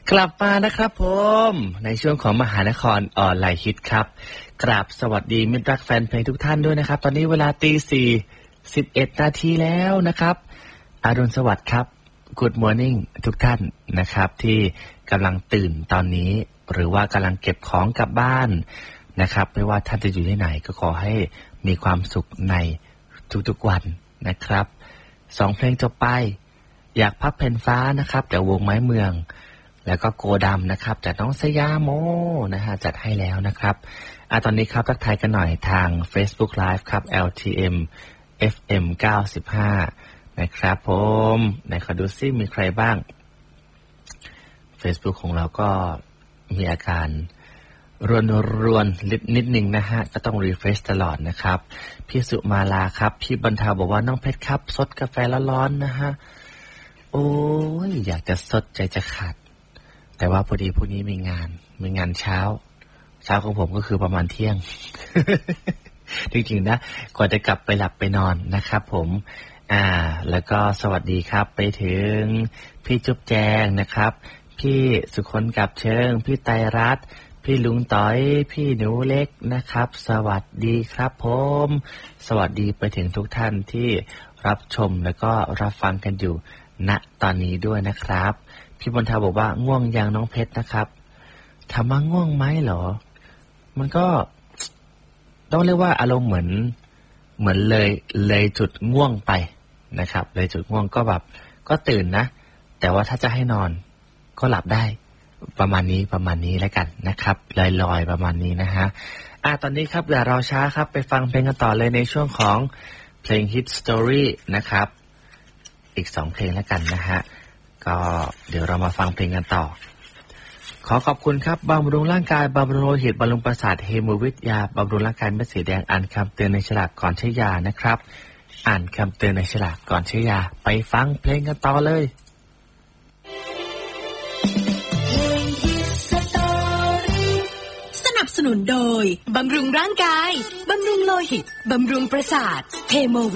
กลับมานะครับผมในช่วงของมหานครออนไลน์ฮิตครับกราบสวัสดีมิตรรักแฟนเพลงทุกท่านด้วยนะครับตอนนี้เวลา 4:11 นาทีแล้วนะครับอรุณสวัสดิ์ครับ Good Morning ทุกท่านนะครับที่กำลังตื่นตอนนี้หรือว่ากำลังเก็บของกลับบ้านนะครับไม่ว่าท่านจะอยู่ที่ไหนก็ขอให้มีความสุขในทุกๆวันนะครับ2เพลงจบไปอยากพับแผ่นฟ้านะครับจากวงไม้เมืองแล้วก็โกดำนะครับจากน้องสยามโมนะฮะจัดให้แล้วนะครับตอนนี้ครับทักทายกันหน่อยทาง Facebook Live ครับ LTM FM 95นะครับผมไหนขอดูซิมีใครบ้าง Facebook ของเราก็มีอาการรวนนิดนึงนะฮะก็ต้องรีเฟรชตลอดนะครับพี่สุมาลาครับพี่บรรเทาบอกว่าน้องเพชรครับสดกาแฟร้อนๆนะฮะโอ้ยอยากจะสดใจจะขาดแต่ว่าพอดีพรุ่งนี้มีงานเช้าของผมก็คือประมาณเที่ยง จริงๆนะก่อนจะกลับไปหลับไปนอนนะครับผมแล้วก็สวัสดีครับไปถึงพี่จุ๊บแจงนะครับพี่สุคนกับเชิงพี่ไตรรัตน์พี่ลุงต้อยพี่หนูเล็กนะครับสวัสดีครับผมสวัสดีไปถึงทุกท่านที่รับชมแล้วก็รับฟังกันอยู่ณตอนนี้ด้วยนะครับพี่บรรเทาบอกว่าง่วงยังน้องเพชรนะครับถามว่าง่วงไหมเหรอมันก็ต้องเรียกว่าอารมณ์เหมือนเลยจุดง่วงไปนะครับเลยจุดง่วงก็แบบก็ตื่นนะแต่ว่าถ้าจะให้นอนก็หลับได้ประมาณนี้แล้วกันนะครับลอยๆประมาณนี้นะฮะตอนนี้ครับอย่ารอช้าครับไปฟังเพลงกันต่อเลยในช่วงของเพลง Hit Story นะครับอีก2เพลงแล้วกันนะฮะก็เดี๋ยวเรามาฟังเพลงกันต่อขอขอบคุณครับบำรุงร่างกายบำรุงโลหิตบำรุงประสาทเฮโมวิทยาบำรุงร่างกายเม็ดสีแดงอ่านคำเตือนในฉลากก่อนใช้ยานะครับอ่านคำเตือนในฉลากก่อนใช้ยาไปฟังเพลงกันต่อเลยสนับสนุนโดยบำรุงร่างกายบำรุงโลหิตบำรุงประสาทเฮโม